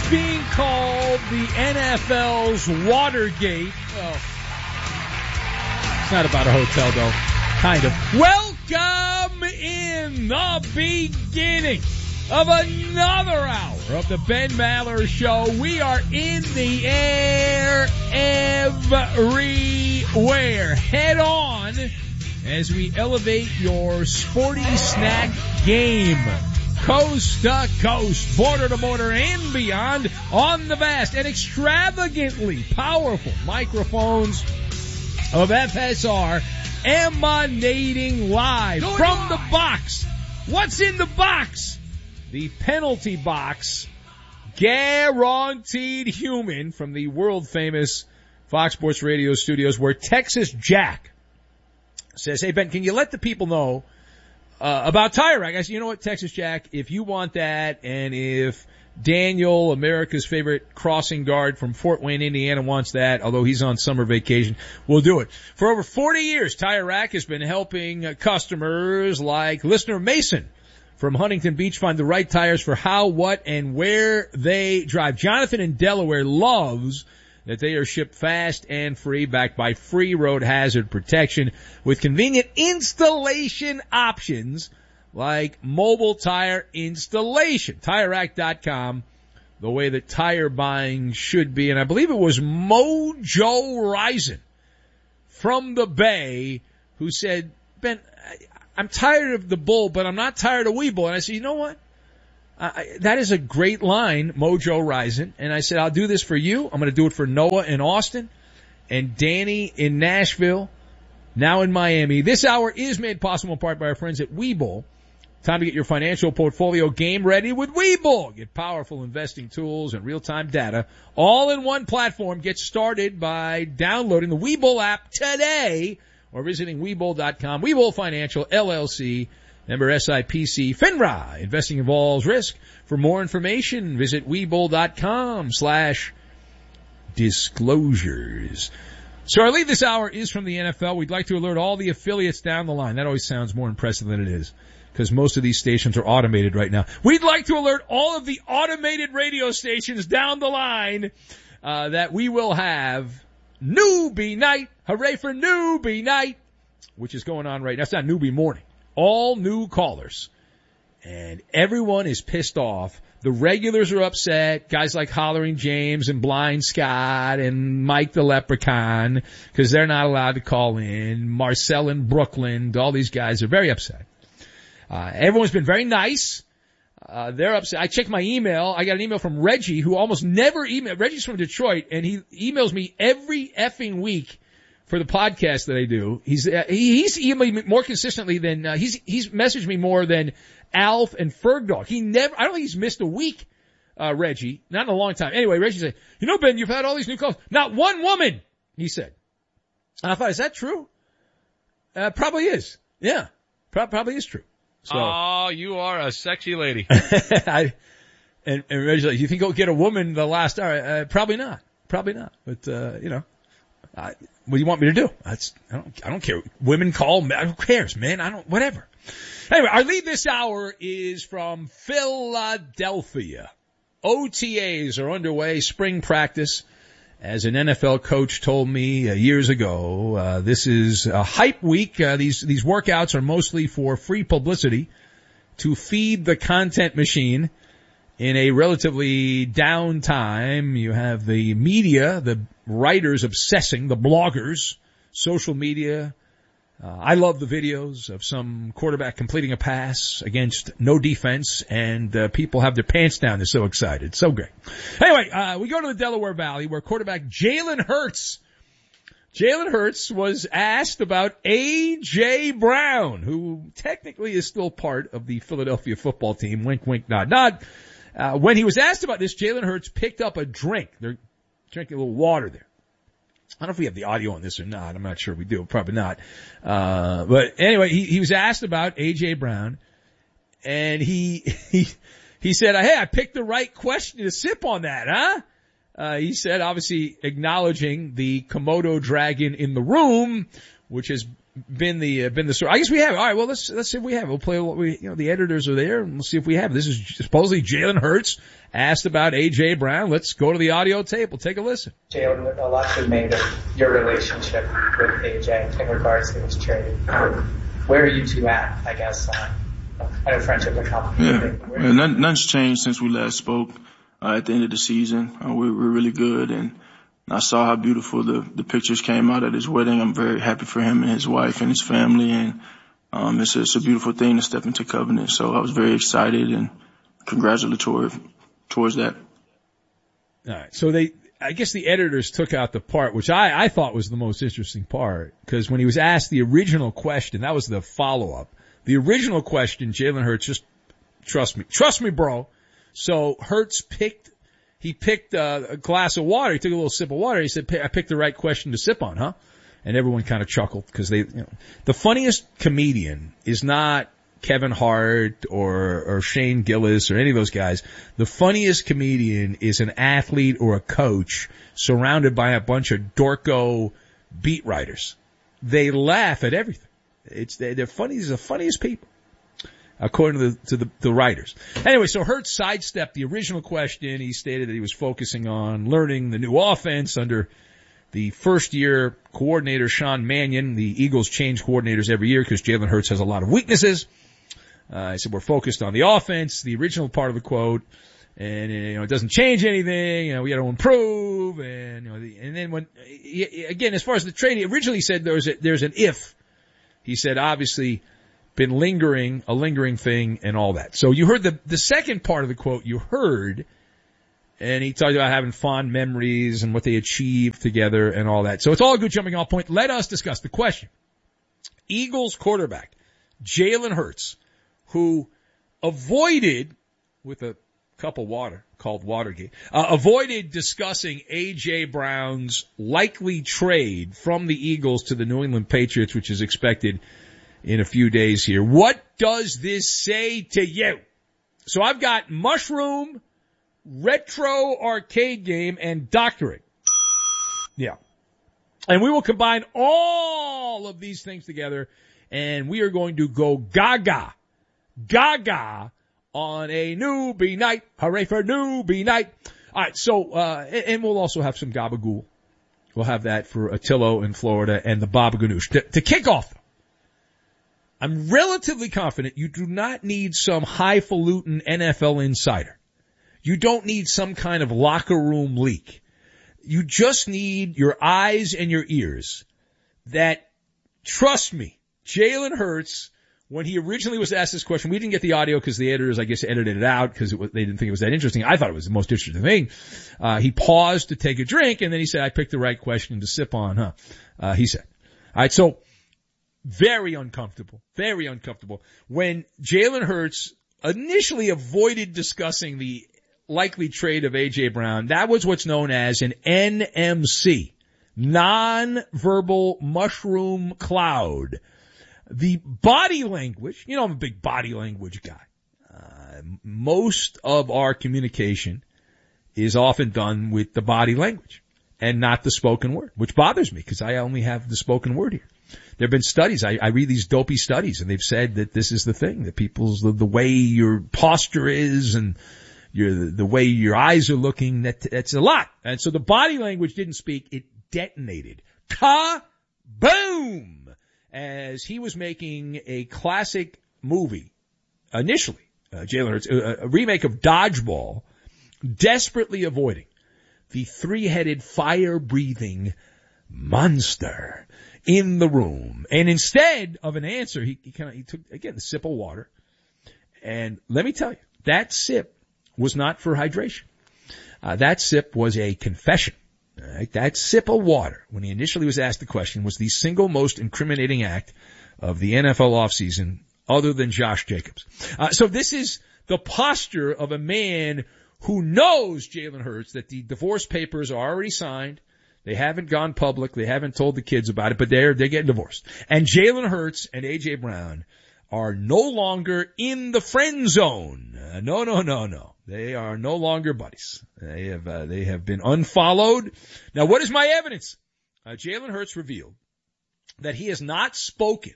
being called the NFL's Watergate. Well, it's not about a hotel, though. Kind of. Welcome in the beginning of another hour of the Ben Maller Show. We are in the air everywhere. Head on as we elevate your sporty snack game. Coast to coast, border to border, and beyond on the vast and extravagantly powerful microphones of FSR emanating live from the box. What's in the box? The penalty box, guaranteed human, from the world-famous Fox Sports Radio studios, where Texas Jack says, hey, Ben, can you let the people know about Tire Rack? I said, you know what, Texas Jack, if you want that, and if Daniel, America's favorite crossing guard from Fort Wayne, Indiana, wants that, although he's on summer vacation, we'll do it. For over 40 years, Tire Rack has been helping customers like listener Mason from Huntington Beach find the right tires for how, what, and where they drive. Jonathan in Delaware loves that they are shipped fast and free, backed by free road hazard protection with convenient installation options like mobile tire installation. TireRack.com, the way that tire buying should be. And I believe it was Mojo Rison from the Bay who said, Ben, I'm tired of the bull, but I'm not tired of Weeble. And I said, you know what? That is a great line, Mojo Rison. And I said, I'll do this for you. I'm going to do it for Noah in Austin and Danny in Nashville, now in Miami. This hour is made possible in part by our friends at Webull. Time to get your financial portfolio game ready with Webull. Get powerful investing tools and real-time data all in one platform. Get started by downloading the Webull app today or visiting Webull.com. Webull Financial, LLC. Member SIPC, FINRA. Investing involves risk. For more information, visit Webull.com/disclosures. So our lead this hour is from the NFL. We'd like to alert all the affiliates down the line. That always sounds more impressive than it is, because most of these stations are automated right now. We'd like to alert all of the automated radio stations down the line that we will have Newbie Night. Hooray for Newbie Night, which is going on right now. It's not Newbie Morning. All new callers. And everyone is pissed off. The regulars are upset. Guys like Hollering James and Blind Scott and Mike the Leprechaun, because they're not allowed to call in. Marcel in Brooklyn. All these guys are very upset. Everyone's been very nice. They're upset. I checked my email. I got an email from Reggie, who almost never emailed. Reggie's from Detroit, and he emails me every effing week for the podcast that I do. He's emailed me more consistently than, he's messaged me more than Alf and Fergdog. I don't think he's missed a week, Reggie. Not in a long time. Anyway, Reggie said, you know, Ben, you've had all these new calls. Not one woman, he said. And I thought, is that true? Probably is. Yeah. Probably is true. So. Oh, you are a sexy lady. And Reggie's like, you think I'll get a woman the last hour? Probably not. But, you know. What do you want me to do? I don't care. Women call me. Who cares, man? Whatever. Anyway, our lead this hour is from Philadelphia. OTAs are underway, spring practice. As an NFL coach told me years ago, this is a hype week. These workouts are mostly for free publicity to feed the content machine. In a relatively down time, you have the media, the writers obsessing, the bloggers, social media. I love the videos of some quarterback completing a pass against no defense, and people have their pants down. They're so excited. So great. Anyway, we go to the Delaware Valley, where quarterback Jalen Hurts was asked about A.J. Brown, who technically is still part of the Philadelphia football team. Wink, wink, nod, nod. When he was asked about this, Jalen Hurts picked up a drink. They're drinking a little water there. I don't know if we have the audio on this or not. I'm not sure we do. Probably not. But anyway, he was asked about A.J. Brown, and he said, hey, I picked the right question to sip on that, huh? He said, obviously acknowledging the Komodo dragon in the room, which has been the story. I guess we have. All right, well, let's see if we have. We'll play what the editors are there, and we'll see if we have. This is supposedly Jalen Hurts asked about A.J. Brown. Let's go to the audio tape. We'll take a listen. Jalen, a lot's been made of your relationship with A.J. in regards to his trade. Where are you two at, I guess? I know friendship is a complicated thing. Yeah, nothing's changed since we last spoke at the end of the season. We're really good, and I saw how beautiful the pictures came out at his wedding. I'm very happy for him and his wife and his family, and it's a beautiful thing to step into covenant. So I was very excited and congratulatory towards that. All right. So I guess the editors took out the part which I thought was the most interesting part, because when he was asked the original question, that was the follow-up. The original question, Jalen Hurts, just trust me, bro. So Hurts picked a glass of water. He took a little sip of water. He said, I picked the right question to sip on, huh? And everyone kind of chuckled because the funniest comedian is not Kevin Hart or Shane Gillis or any of those guys. The funniest comedian is an athlete or a coach surrounded by a bunch of dorko beat writers. They laugh at everything. They're funny. These are the funniest people, according to the writers. Anyway, so Hurts sidestepped the original question. He stated that he was focusing on learning the new offense under the first-year coordinator, Sean Mannion. The Eagles change coordinators every year because Jalen Hurts has a lot of weaknesses. He said, we're focused on the offense, the original part of the quote, and, it doesn't change anything. We got to improve. And, and then when, again, as far as the trade, he originally said there's an if. He said, obviously, been a lingering thing and all that. So you heard the second part of the quote you heard, and he talked about having fond memories and what they achieved together and all that. So it's all a good jumping off point. Let us discuss the question. Eagles quarterback, Jalen Hurts, who avoided, with a cup of water called Watergate, avoided discussing A.J. Brown's likely trade from the Eagles to the New England Patriots, which is expected in a few days here. What does this say to you? So I've got mushroom, retro arcade game, and doctorate. Yeah. And we will combine all of these things together, and we are going to go gaga on a newbie night. Hooray for newbie night. All right, so, and we'll also have some gabagool. We'll have that for Attillo in Florida and the Baba Ganoush. To kick off, I'm relatively confident you do not need some highfalutin NFL insider. You don't need some kind of locker room leak. You just need your eyes and your ears that, trust me, Jalen Hurts, when he originally was asked this question, we didn't get the audio because the editors, I guess, edited it out because they didn't think it was that interesting. I thought it was the most interesting thing. He paused to take a drink, and then he said, I picked the right question to sip on, huh? He said. All right, so very uncomfortable. When Jalen Hurts initially avoided discussing the likely trade of A.J. Brown, that was what's known as an NMC, non-verbal mushroom cloud. The body language, I'm a big body language guy. Most of our communication is often done with the body language and not the spoken word, which bothers me because I only have the spoken word here. There have been studies, I read these dopey studies, and they've said that this is the thing, that the way your posture is and the way your eyes are looking, that's a lot. And so the body language didn't speak, it detonated. Ka-boom! As he was making a classic movie, initially, Jalen Hurts, a remake of Dodgeball, desperately avoiding the three-headed, fire-breathing monster in the room. And instead of an answer, he took, again, a sip of water. And let me tell you, that sip was not for hydration. That sip was a confession. Right? That sip of water, when he initially was asked the question, was the single most incriminating act of the NFL offseason other than Josh Jacobs. So this is the posture of a man who knows, Jalen Hurts, that the divorce papers are already signed. They haven't gone public. They haven't told the kids about it, but they're getting divorced. And Jalen Hurts and A.J. Brown are no longer in the friend zone. No. They are no longer buddies. They have been unfollowed. Now, what is my evidence? Jalen Hurts revealed that he has not spoken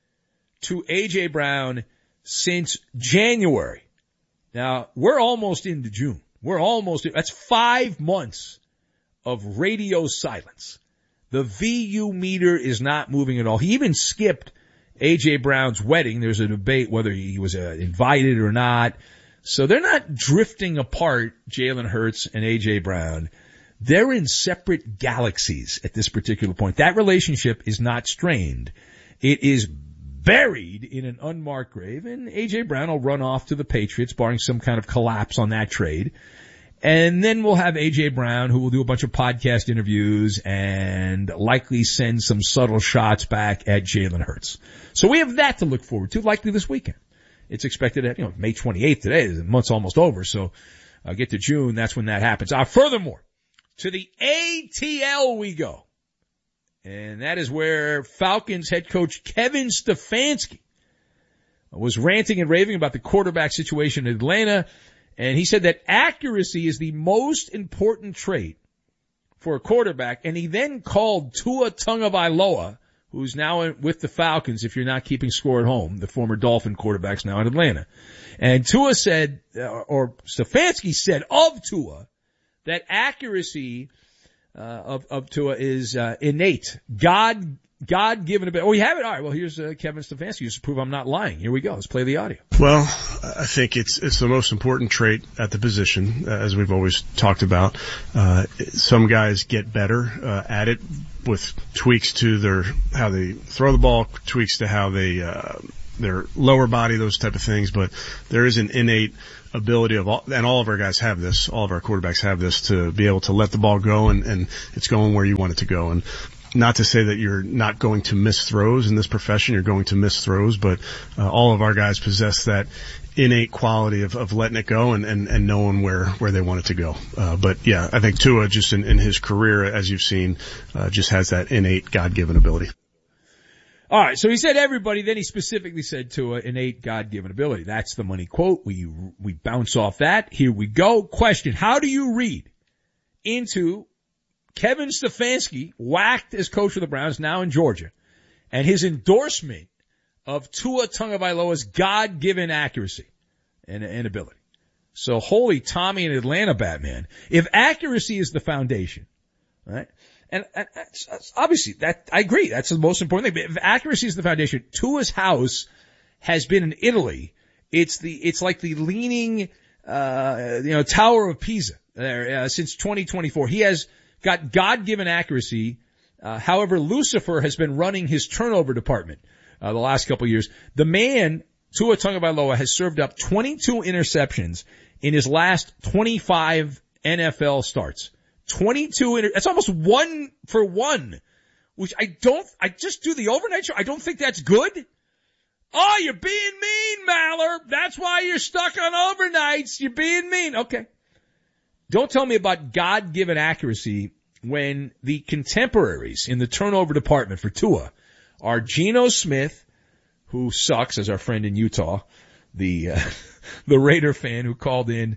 to A.J. Brown since January. Now, we're almost into June. That's 5 months of radio silence. The VU meter is not moving at all. He even skipped A.J. Brown's wedding. There's a debate whether he was invited or not. So they're not drifting apart, Jalen Hurts and A.J. Brown. They're in separate galaxies at this particular point. That relationship is not strained. It is buried in an unmarked grave, and A.J. Brown will run off to the Patriots, barring some kind of collapse on that trade. And then we'll have A.J. Brown, who will do a bunch of podcast interviews and likely send some subtle shots back at Jalen Hurts. So we have that to look forward to, likely this weekend. It's expected at, May 28th today. The month's almost over, so get to June, that's when that happens. Furthermore, to the ATL we go. And that is where Falcons head coach Kevin Stefanski was ranting and raving about the quarterback situation in Atlanta. And he said that accuracy is the most important trait for a quarterback. And he then called Tua Tagovailoa, who's now with the Falcons, if you're not keeping score at home, the former Dolphin quarterback's now in Atlanta. And Tua said, or Stefanski said of Tua, that accuracy of Tua is innate, God-given ability. Oh, you have it? All right, well, here's Kevin Stefanski just to prove I'm not lying. Here we go. Let's play the audio. Well, I think it's the most important trait at the position, as we've always talked about. Some guys get better at it with tweaks to how they throw the ball, tweaks to how they their lower body, those type of things. But there is an innate ability and all of our guys have this, all of our quarterbacks have this, to be able to let the ball go and it's going where you want it to go. And not to say that you're not going to miss throws in this profession, you're going to miss throws, but all of our guys possess that innate quality of letting it go and knowing where they want it to go. But yeah, I think Tua just in his career, as you've seen, just has that innate God-given ability. All right, so he said everybody, then he specifically said Tua, innate God-given ability. That's the money quote. We bounce off that. Here we go. Question: how do you read into Kevin Stefanski, whacked as coach of the Browns, now in Georgia, and his endorsement of Tua Tagovailoa's God-given accuracy and ability? So holy Tommy and Atlanta Batman. If accuracy is the foundation, right? And obviously that, I agree, that's the most important thing. But if accuracy is the foundation, Tua's house has been in Italy. It's like the leaning, Tower of Pisa there, since 2024. He has got God-given accuracy. However, Lucifer has been running his turnover department, the last couple of years. The man, Tua Tagovailoa, has served up 22 interceptions in his last 25 NFL starts. 22 that's almost 1 for 1, which I just do the overnight show. I don't think that's good. Oh, you're being mean, Maller. That's why you're stuck on overnights. You're being mean. Okay. Don't tell me about God-given accuracy when the contemporaries in the turnover department for Tua are Geno Smith, who sucks, as our friend in Utah, the Raider fan who called in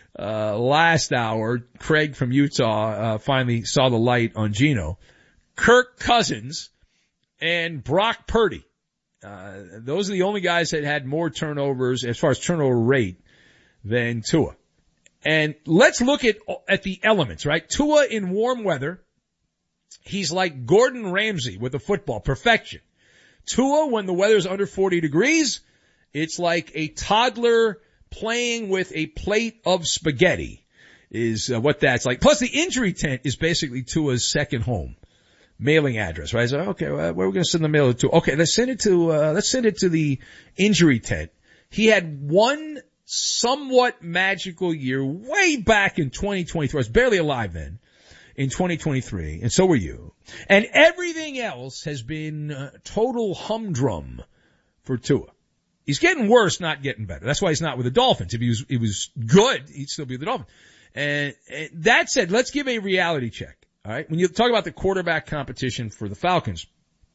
last hour. Craig from Utah finally saw the light on Geno. Kirk Cousins and Brock Purdy. Those are the only guys that had more turnovers as far as turnover rate than Tua. And let's look at the elements, right? Tua in warm weather, he's like Gordon Ramsay with a football, perfection. Tua, when the weather's under 40 degrees, it's like a toddler playing with a plate of spaghetti is what that's like. Plus the injury tent is basically Tua's second home. Mailing address, right? So, okay, where are we going to send the mail to? Okay, let's send it to the injury tent. He had one somewhat magical year way back in 2023. I was barely alive then, in 2023, and so were you. And everything else has been total humdrum for Tua. He's getting worse, not getting better. That's why he's not with the Dolphins. If he was good, he'd still be with the Dolphins. And that said, let's give a reality check. All right. When you talk about the quarterback competition for the Falcons,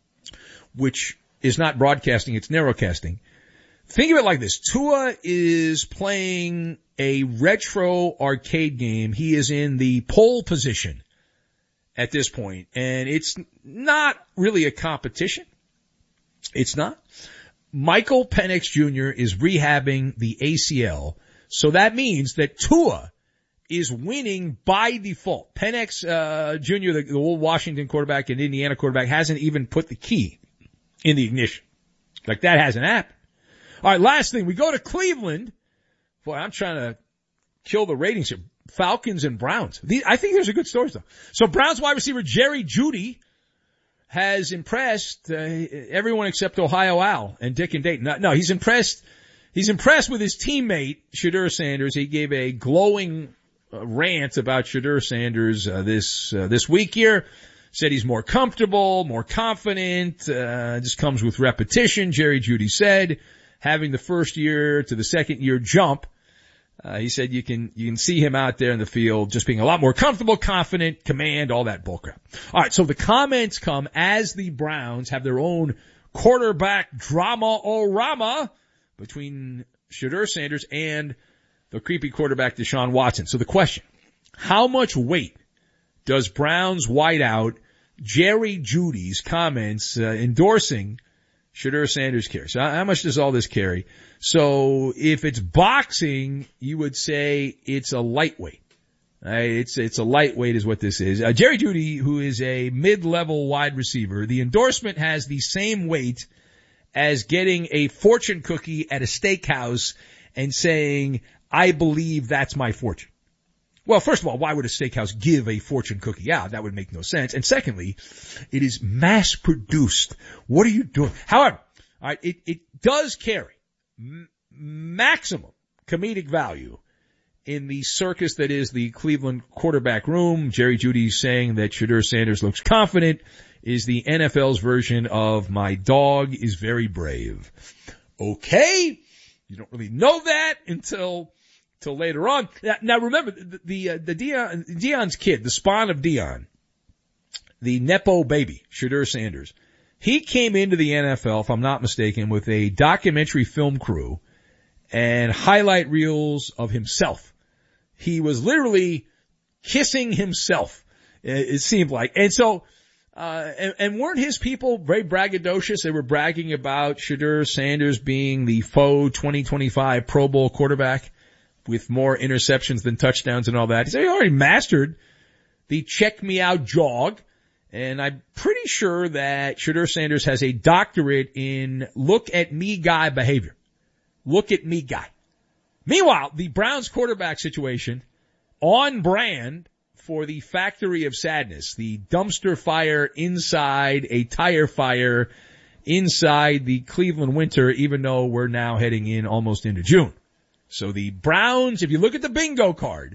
which is not broadcasting, it's narrowcasting. Think of it like this. Tua is playing a retro arcade game. He is in the pole position at this point, and it's not really a competition. It's not. Michael Penix Jr. is rehabbing the ACL, so that means that Tua is winning by default. Penix Jr., the old Washington quarterback and Indiana quarterback, hasn't even put the key in the ignition. Like, that hasn't happened. All right, last thing. We go to Cleveland. Boy, I'm trying to kill the ratings here. Falcons and Browns. I think there's a good story, though. So Browns wide receiver Jerry Jeudy has impressed everyone except Ohio Al and Dick and Dayton. No, he's impressed. He's impressed with his teammate, Shedeur Sanders. He gave a glowing rant about Shedeur Sanders this week here. Said he's more comfortable, more confident. Just comes with repetition, Jerry Jeudy said. Having the first year to the second year jump. He said you can see him out there in the field just being a lot more comfortable, confident, command, all that bullcrap. All right, so the comments come as the Browns have their own quarterback drama-o-rama between Shedeur Sanders and the creepy quarterback Deshaun Watson. So the question, how much weight does Browns wideout Jerry Jeudy's comments endorsing Shedeur Sanders carry? So how much does all this carry? So if it's boxing, you would say it's a lightweight. It's a lightweight is what this is. Jerry Jeudy, who is a mid-level wide receiver, the endorsement has the same weight as getting a fortune cookie at a steakhouse and saying, I believe that's my fortune. Well, first of all, why would a steakhouse give a fortune cookie out? That would make no sense. And secondly, it is mass produced. What are you doing? However, all right, it does carry maximum comedic value in the circus that is the Cleveland quarterback room. Jerry Jeudy saying that Shedeur Sanders looks confident is the NFL's version of my dog is very brave. Okay. You don't really know that until later on. Now remember, the Deion's kid, the spawn of Deion, the Nepo baby, Shedeur Sanders, he came into the NFL, if I'm not mistaken, with a documentary film crew and highlight reels of himself. He was literally kissing himself, it seemed like. And so, and weren't his people very braggadocious? They were bragging about Shedeur Sanders being the faux 2025 Pro Bowl quarterback with more interceptions than touchdowns and all that. He said he already mastered the check me out jog. And I'm pretty sure that Shedeur Sanders has a doctorate in look at me guy behavior. Look at me guy. Meanwhile, the Browns quarterback situation on brand for the factory of sadness, the dumpster fire inside a tire fire inside the Cleveland winter, even though we're now heading in almost into June. So the Browns, if you look at the bingo card,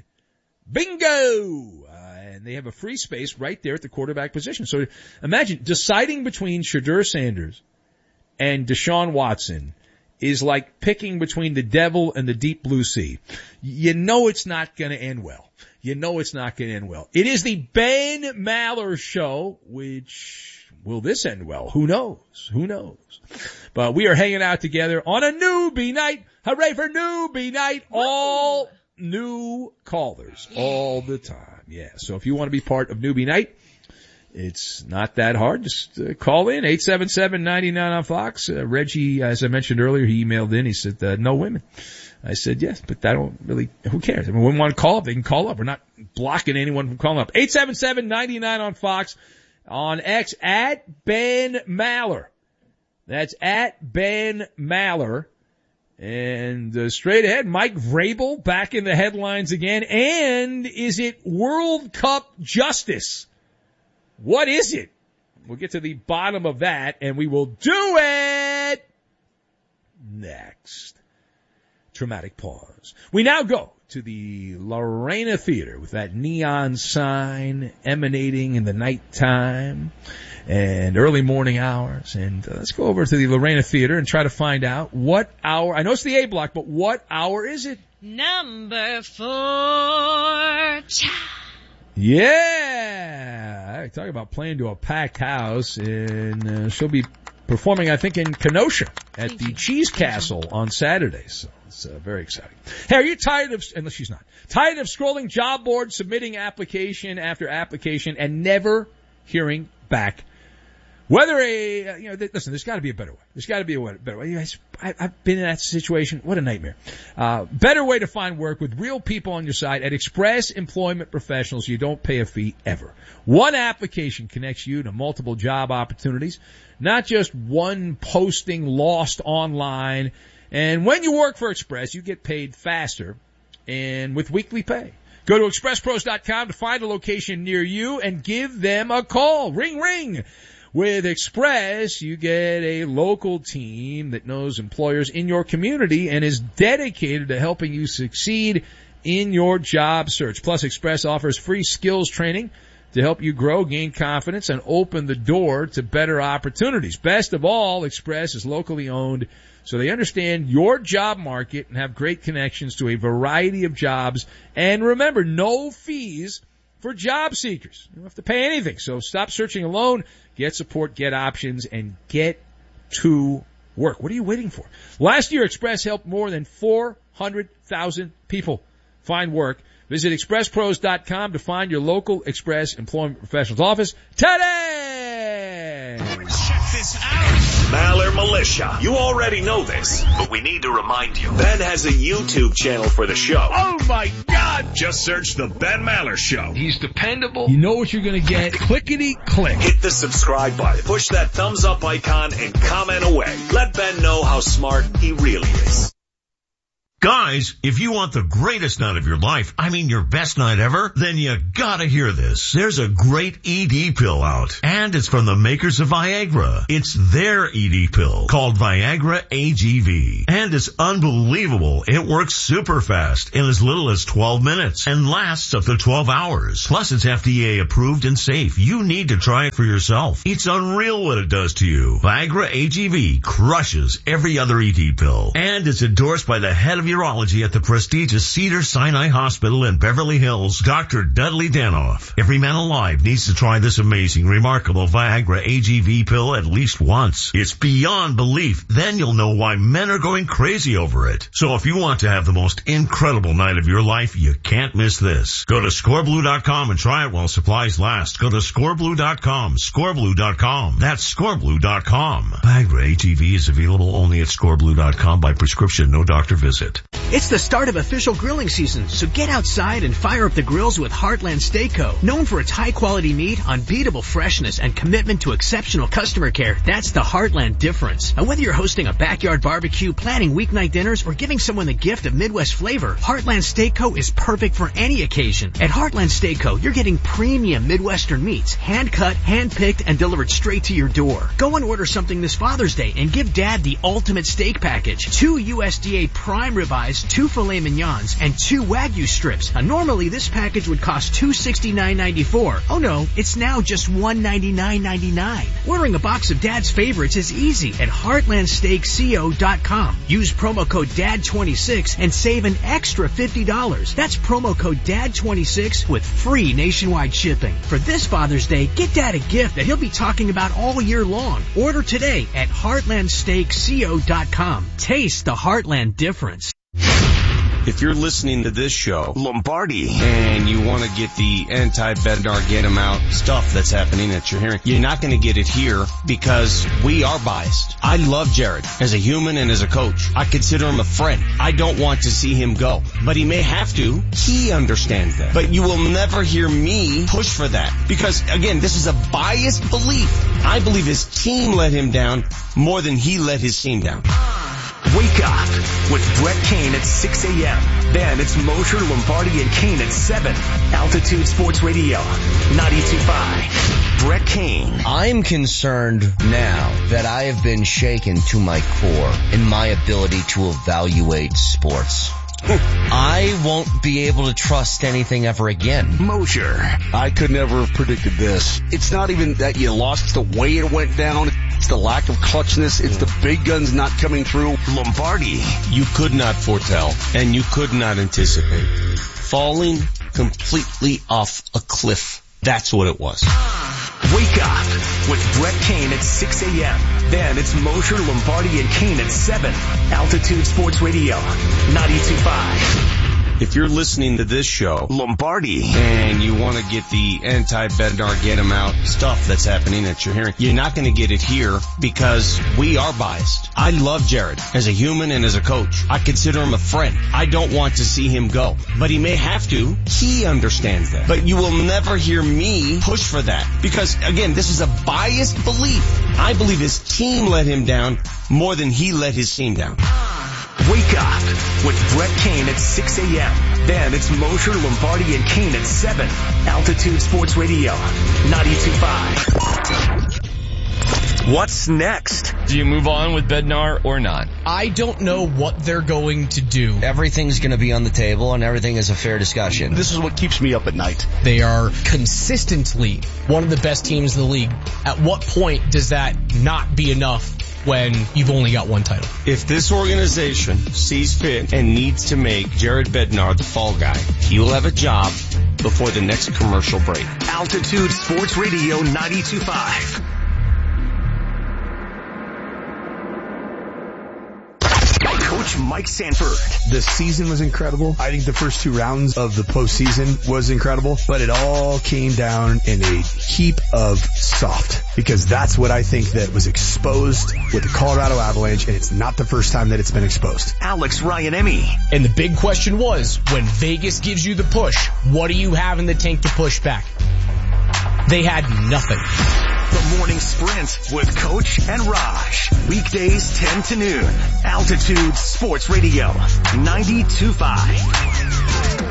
bingo! And they have a free space right there at the quarterback position. So imagine deciding between Shedeur Sanders and Deshaun Watson is like picking between the devil and the deep blue sea. You know it's not going to end well. You know it's not going to end well. It is the Ben Maller Show, which, will this end well? Who knows? Who knows? But we are hanging out together on a newbie night. Hooray for newbie night. All new callers all the time. Yeah, so if you want to be part of newbie night, it's not that hard. Just call in, 877-99 on Fox. Reggie, as I mentioned earlier, he emailed in. He said, no women. I said, yes, but I don't really, who cares? I mean, when we want to call up, they can call up. We're not blocking anyone from calling up. 877-99 on Fox. On X, at Ben Maller. That's at Ben Maller. And straight ahead, Mike Vrabel back in the headlines again. And is it World Cup justice? What is it? We'll get to the bottom of that, and we will do it next. Dramatic pause. We now go to the Lorena Theater with that neon sign emanating in the nighttime and early morning hours. And let's go over to the Lorena Theater and try to find out what hour. I know it's the A block, but what hour is it? Number 4. Yeah. Talk about playing to a packed house. And she'll be performing, I think, in Kenosha at the Cheese Castle on Saturday. So it's very exciting. Hey, are you tired of, unless she's not, tired of scrolling job boards, submitting application after application, and never hearing back? Whether listen, there's got to be a better way. There's got to be a better way. I've been in that situation. What a nightmare. Better way to find work with real people on your side at Express Employment Professionals. You don't pay a fee ever. One application connects you to multiple job opportunities, not just one posting lost online. And when you work for Express, you get paid faster and with weekly pay. Go to expresspros.com to find a location near you and give them a call. Ring, ring. With Express, you get a local team that knows employers in your community and is dedicated to helping you succeed in your job search. Plus, Express offers free skills training to help you grow, gain confidence, and open the door to better opportunities. Best of all, Express is locally owned, so they understand your job market and have great connections to a variety of jobs. And remember, no fees for job seekers. You don't have to pay anything. So stop searching alone. Get support, get options, and get to work. What are you waiting for? Last year, Express helped more than 400,000 people find work. Visit expresspros.com to find your local Express Employment Professionals office today. Check this out. Maller Militia. You already know this, but we need to remind you. Ben has a YouTube channel for the show. Oh my God! Just search The Ben Maller Show. He's dependable. You know what you're going to get. Clickety-click. Hit the subscribe button. Push that thumbs up icon and comment away. Let Ben know how smart he really is. Guys, if you want the greatest night of your life, I mean your best night ever, then you gotta hear this. There's a great ED pill out, and it's from the makers of Viagra. It's their ED pill called Viagra AGV, and it's unbelievable. It works super fast in as little as 12 minutes and lasts up to 12 hours. Plus, it's FDA approved and safe. You need to try it for yourself. It's unreal what it does to you. Viagra AGV crushes every other ED pill, and it's endorsed by the head of urology at the prestigious Cedars-Sinai Hospital in Beverly Hills, Dr. Dudley Danoff. Every man alive needs to try this amazing, remarkable Viagra AGV pill at least once. It's beyond belief. Then you'll know why men are going crazy over it. So if you want to have the most incredible night of your life, you can't miss this. Go to scoreblue.com and try it while supplies last. Go to scoreblue.com, scoreblue.com. That's scoreblue.com. Viagra AGV is available only at scoreblue.com by prescription, no doctor visit. It's the start of official grilling season, so get outside and fire up the grills with Heartland Steak Co. Known for its high-quality meat, unbeatable freshness, and commitment to exceptional customer care, that's the Heartland difference. And whether you're hosting a backyard barbecue, planning weeknight dinners, or giving someone the gift of Midwest flavor, Heartland Steak Co. is perfect for any occasion. At Heartland Steak Co., you're getting premium Midwestern meats, hand-cut, hand-picked, and delivered straight to your door. Go and order something this Father's Day and give Dad the ultimate steak package. 2 USDA prime ribeyes, 2 filet mignons, and 2 Wagyu strips. Now, normally this package would cost $269.94. Oh no, it's now just $199.99. Ordering a box of Dad's favorites is easy at heartlandsteakco.com. Use promo code DAD26 and save an extra $50. That's promo code DAD26 with free nationwide shipping. For this Father's Day, get Dad a gift that he'll be talking about all year long. Order today at heartlandsteakco.com. Taste the Heartland difference. If you're listening to this show, Lombardi, and you want to get the anti-Bednar, get him out stuff that's happening that you're hearing, you're not going to get it here because we are biased. I love Jared as a human and as a coach. I consider him a friend. I don't want to see him go, but he may have to. He understands that. But you will never hear me push for that because, again, this is a biased belief. I believe his team let him down more than he let his team down. Wake up with Brett Kane at 6 a.m. Then it's Mosher, Lombardi, and Kane at 7. Altitude Sports Radio, 92.5. Brett Kane. I'm concerned now that I have been shaken to my core in my ability to evaluate sports. I won't be able to trust anything ever again. Mosher. I could never have predicted this. It's not even that you lost, it's the way it went down. It's the lack of clutchness. It's the big guns not coming through. Lombardi. You could not foretell, and you could not anticipate. Falling completely off a cliff. That's what it was. Wake up with Brett Kane at 6 a.m. Then it's Mosher, Lombardi, and Kane at 7. Altitude Sports Radio, 92.5. If you're listening to this show, Lombardi, and you want to get the anti-Bednar get him out stuff that's happening that you're hearing, you're not going to get it here because we are biased. I love Jared as a human and as a coach. I consider him a friend. I don't want to see him go, but he may have to. He understands that. But you will never hear me push for that because, again, this is a biased belief. I believe his team let him down more than he let his team down. Wake up with Brett Kane at 6 a.m. Then it's Mosher, Lombardi, and Kane at 7. Altitude Sports Radio, 92.5. What's next? Do you move on with Bednar or not? I don't know what they're going to do. Everything's going to be on the table and everything is a fair discussion. This is what keeps me up at night. They are consistently one of the best teams in the league. At what point does that not be enough when you've only got one title? If this organization sees fit and needs to make Jared Bednar the fall guy, he will have a job before the next commercial break. Altitude Sports Radio 92.5. Coach Mike Sanford. The season was incredible. I think the first 2 rounds of the postseason was incredible, but it all came down in a heap of soft because that's what I think that was exposed with the Colorado Avalanche, and it's not the first time that it's been exposed. Alex Ryan-Emmy. And the big question was, when Vegas gives you the push, what do you have in the tank to push back? They had nothing. The Morning Sprint with Coach and Raj. Weekdays 10 to noon. Altitude Sports Radio, 92.5.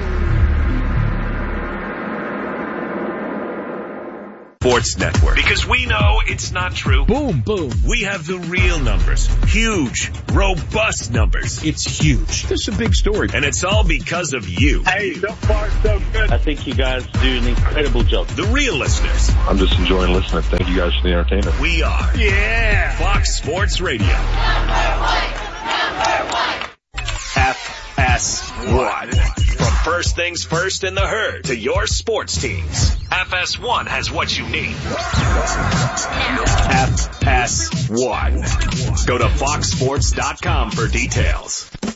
Sports Network. Because we know it's not true. Boom, boom. We have the real numbers. Huge, robust numbers. It's huge. This is a big story. And it's all because of you. Hey, so far so good. I think you guys do an incredible job. The real listeners. I'm just enjoying listening. Thank you guys for the entertainment. We are. Yeah. Fox Sports Radio. FS1. From first things first in the herd to your sports teams. FS1 has what you need. FS1. Go to foxsports.com for details.